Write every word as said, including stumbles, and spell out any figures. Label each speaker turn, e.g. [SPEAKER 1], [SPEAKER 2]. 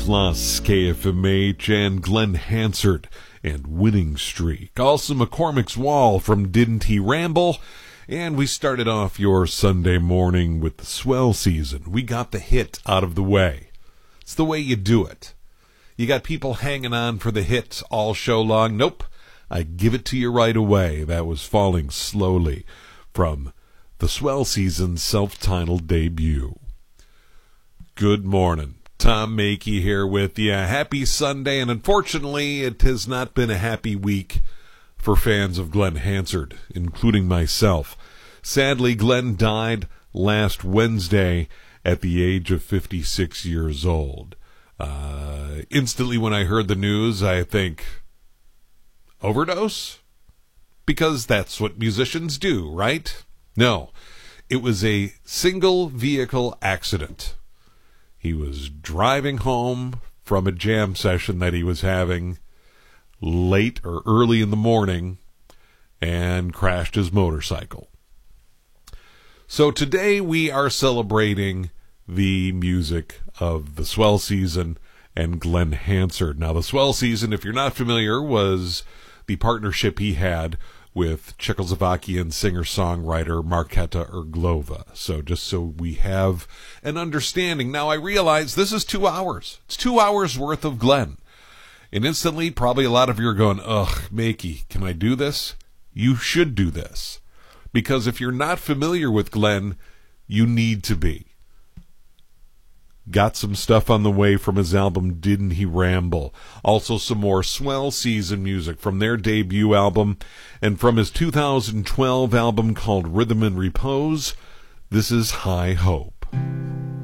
[SPEAKER 1] plus K F M H and Glenn Hansard and Winning Streak. Also McCormick's Wall from Didn't He Ramble. And we started off your Sunday morning with the swell season. We got the hit out of the way. It's the way you do it. You got people hanging on for the hit all show long. Nope. I give it to you right away. That was Falling Slowly from the swell season's self-titled debut. Good morning. Tom Mackey here with you. Happy Sunday, and unfortunately it has not been a happy week for fans of Glenn Hansard, including myself. Sadly, Glenn died last Wednesday at the age of fifty-six years old. Uh, instantly when I heard the news, I think, overdose? Because that's what musicians do, right? No, it was a single vehicle accident. He was driving home from a jam session that he was having late or early in the morning and crashed his motorcycle. So today we are celebrating the music of the swell season and Glenn Hansard. Now, the swell season, if you're not familiar, was the partnership he had with Czechoslovakian singer-songwriter Markéta Irglová. So just so we have an understanding. Now, I realize this is two hours. It's two hours worth of Glenn. And instantly, probably a lot of you are going, ugh, Mackey, can I do this? You should do this. Because if you're not familiar with Glenn, you need to be. Got some stuff on the way from his album Didn't He Ramble. Also some more swell season music from their debut album. And from his two thousand twelve album called Rhythm and Repose, this is High Hope.